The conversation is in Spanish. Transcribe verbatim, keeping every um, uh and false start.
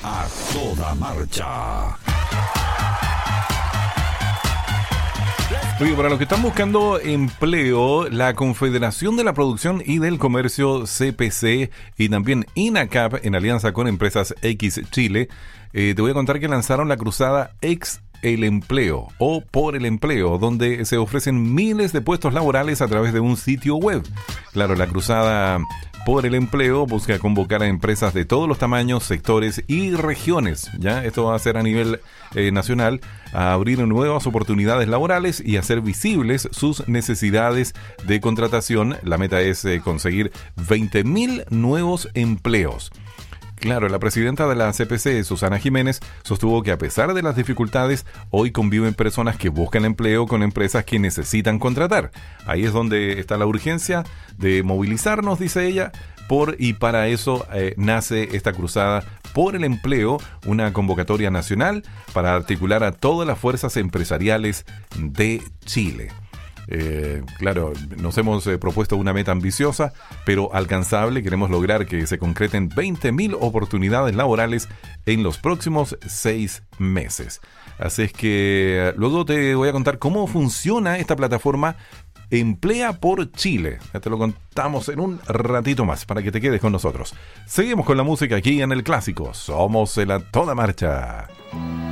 A toda marcha. Oye, para los que están buscando empleo, la Confederación de la Producción y del Comercio, C P C, y también INACAP, en alianza con Empresas X Chile, eh, te voy a contar que lanzaron la cruzada Ex el Empleo o Por el Empleo, donde se ofrecen miles de puestos laborales a través de un sitio web. Claro, la cruzada Por el Empleo busca convocar a empresas de todos los tamaños, sectores y regiones. ¿Ya? Esto va a ser a nivel eh, nacional, a abrir nuevas oportunidades laborales y hacer visibles sus necesidades de contratación. La meta es eh, conseguir veinte mil nuevos empleos. Claro, la presidenta de la C P C, Susana Jiménez, sostuvo que a pesar de las dificultades, hoy conviven personas que buscan empleo con empresas que necesitan contratar. Ahí es donde está la urgencia de movilizarnos, dice ella, por y para eso eh, nace esta cruzada por el empleo, una convocatoria nacional para articular a todas las fuerzas empresariales de Chile. Eh, claro, nos hemos eh, propuesto una meta ambiciosa, pero alcanzable. Queremos lograr que se concreten veinte mil oportunidades laborales en los próximos seis meses. Así es que luego te voy a contar cómo funciona esta plataforma Emplea por Chile. Ya te lo contamos en un ratito más para que te quedes con nosotros. Seguimos con la música aquí en el Clásico. Somos el A Toda Marcha.